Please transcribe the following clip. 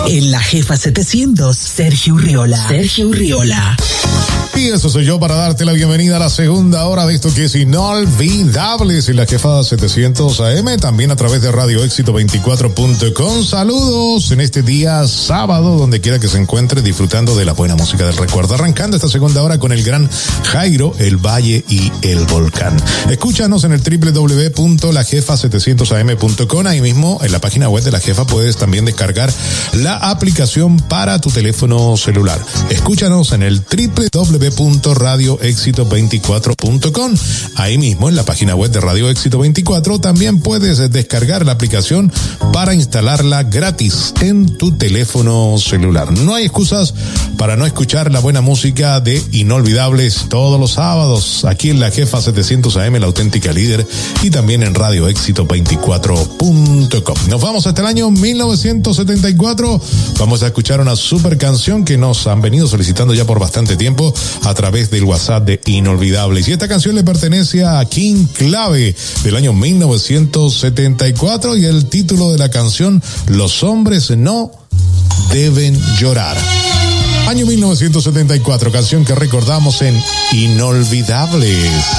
En la Jefa 700, Sergio Urriola. Y eso soy yo para darte la bienvenida a la segunda hora de esto que es Inolvidables en la Jefa 700 AM, también a través de Radio Éxito 24.com. Saludos en este día sábado, donde quiera que se encuentre, disfrutando de la buena música del recuerdo. Arrancando esta segunda hora con el gran Jairo, el Valle y el Volcán. Escúchanos en el www.lajefa700am.com. Ahí mismo, en la página web de la Jefa, puedes también descargar la aplicación para tu teléfono celular. Escúchanos en el www.radioexito24.com. Ahí mismo, en la página web de Radio Éxito 24, también puedes descargar la aplicación para instalarla gratis en tu teléfono celular. No hay excusas para no escuchar la buena música de Inolvidables todos los sábados, aquí en la Jefa 700 AM, la auténtica líder, y también en Radio Éxito 24.com. Nos vamos hasta el año 1974. Vamos a escuchar una super canción que nos han venido solicitando ya por bastante tiempo a través del WhatsApp de Inolvidables. Y esta canción le pertenece a King Clave del año 1974 y el título de la canción, Los hombres no deben llorar. Año 1974, canción que recordamos en Inolvidables.